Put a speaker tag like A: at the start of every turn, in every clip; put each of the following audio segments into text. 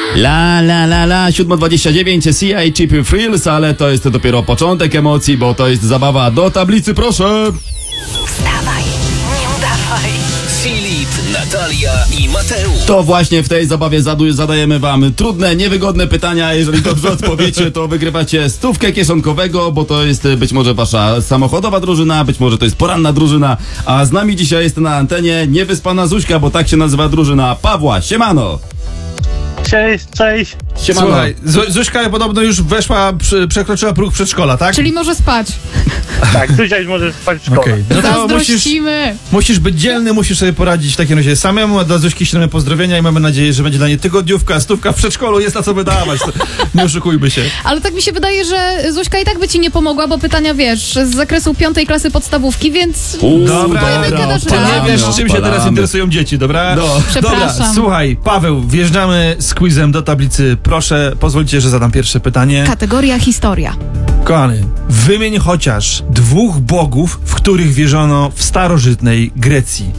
A: La 7:29 CI Cheap Frills, ale to jest dopiero początek emocji, bo to jest zabawa do tablicy, proszę!
B: Wstawaj, nie udawaj.
C: Filip, Natalia i Mateusz.
A: To właśnie w tej zabawie zadajemy wam trudne, niewygodne pytania. Jeżeli dobrze odpowiecie, to wygrywacie 100 kieszonkowego, bo to jest być może wasza samochodowa drużyna, być może to jest poranna drużyna, a z nami dzisiaj jest na antenie niewyspana Zuśka, bo tak się nazywa drużyna Pawła. Siemano!
D: Cześć.
A: Siemano.
E: Słuchaj, Zuśka podobno już przekroczyła próg przedszkola, tak?
F: Czyli może spać.
D: Tak, Zuzia już może spać w szkole.
E: Okej. No to
F: Zazdrościmy.
E: musisz być dzielny, musisz sobie poradzić w takim razie samemu. Dla Zuśki ślemy pozdrowienia i mamy nadzieję, że będzie dla niej tygodniówka, 100 w przedszkolu, jest na co wydawać. Nie oszukujmy się.
F: Ale tak mi się wydaje, że Zuśka i tak by ci nie pomogła, bo pytania wiesz, z zakresu 5. klasy podstawówki, więc...
E: Dobra,
F: gadasz
E: ty nie
F: raz.
E: wiesz, czym się teraz interesują dzieci, dobra?
A: No.
E: Dobra,
F: Przepraszam.
E: słuchaj, Paweł, wjeżdżamy z quizem do tablicy. Proszę, pozwólcie, że zadam pierwsze pytanie.
F: Kategoria historia.
E: Kochany, wymień chociaż 2 bogów, w których wierzono w starożytnej Grecji.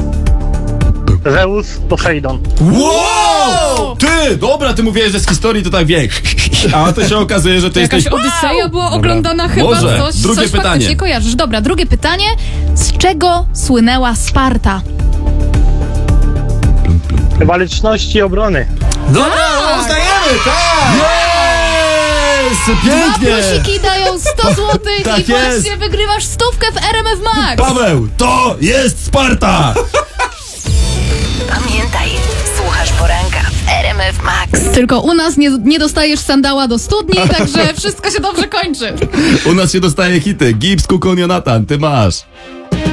D: Zeus, Poseidon.
A: Wow! Ty! Dobra, ty mówiłeś, że z historii to tak wie. A to się okazuje, że to
F: Jakaś
A: jesteś...
F: Odyseja była oglądana chyba,
A: Może. Drugie
F: coś
A: pytanie.
F: faktycznie kojarzysz. Dobra, drugie pytanie. Z czego słynęła Sparta?
D: Waleczności i obrony.
E: Dobra, uznajemy, tak!
A: Jest!
F: Dwa
A: Pięknie!
F: plusiki dają 100 zł
A: Tak
F: i
A: jest.
F: właśnie wygrywasz 100 w RMF Max.
A: Paweł, to jest Sparta!
B: Pamiętaj, słuchasz poranka w RMF Max.
F: Tylko u nas nie dostajesz sandała do studni, także wszystko się dobrze kończy.
A: U nas się dostaje hity. Gibbs, Kukon, Jonathan, ty masz.